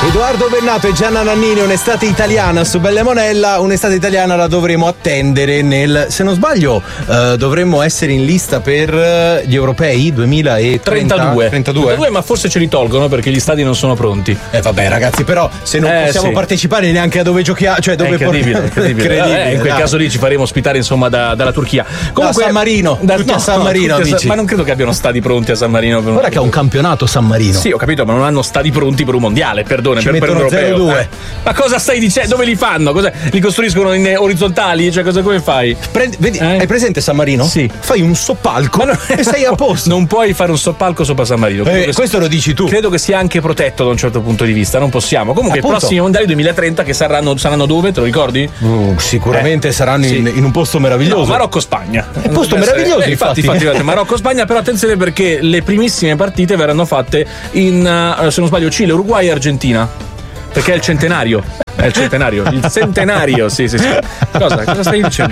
Edoardo Bennato e Gianna Nannini, un'estate italiana su Belle Monella. Un'estate italiana la dovremo attendere se non sbaglio, dovremmo essere in lista per gli europei 2032. 32, ma forse ce li tolgono perché gli stadi non sono pronti. Vabbè ragazzi, però se non possiamo partecipare neanche a dove giochiamo, cioè dove incredibile. In quel caso lì ci faremo ospitare insomma dalla Turchia. Comunque San Marino, a San Marino, amici. Ma non credo che abbiano stadi pronti a San Marino. Guarda che ha un campionato San Marino. Sì, ho capito, ma non hanno stadi pronti per un mondiale, perdone, ci per un europeo. 0-2. Ma cosa stai dicendo? Dove li fanno? Li costruiscono in orizzontali? Cioè, come fai? Vedi, hai presente San Marino? Sì. Fai un soppalco e sei a posto. Non puoi fare un soppalco sopra San Marino. Questo lo dici tu. Credo che sia anche protetto da un certo punto di vista. Non possiamo. Comunque, appunto, i prossimi mondiali 2030 che saranno dove? Te lo ricordi? Sicuramente saranno in un posto meraviglioso. No, Marocco-Spagna. Un posto meraviglioso, infatti Marocco-Spagna, però attenzione perché le primissime partite verranno fatte in, se non sbaglio, Cile, Uruguay e Argentina. Perché è il centenario. Il centenario, sì. Cosa stai dicendo?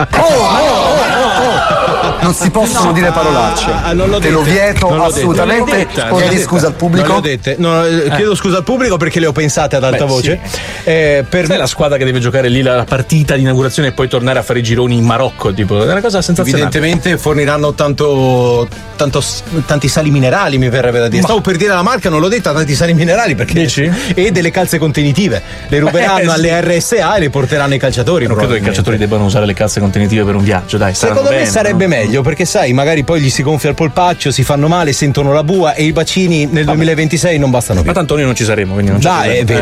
Non si possono dire parolacce. Te lo vieto assolutamente. Chiedi scusa al pubblico. Non le ho dette. Chiedo scusa al pubblico perché le ho pensate ad alta voce. Sai la squadra che deve giocare lì la partita di inaugurazione e poi tornare a fare i gironi in Marocco, tipo, è una cosa sensazionale. Evidentemente forniranno tanti sali minerali, mi verrebbe da dire. Stavo per dire la marca, non l'ho detta, tanti sali minerali perché dici? E delle calze contenitive. Le ruberanno alle RSA e le porteranno ai calciatori. Non credo che i calciatori debbano usare le calze contenitive per un viaggio, dai. Secondo me sarebbe meglio, perché sai, magari poi gli si gonfia il polpaccio, si fanno male, sentono la bua e i bacini nel 2026 non bastano più. Ma tanto noi non ci saremo, quindi non c'è problema. È vero.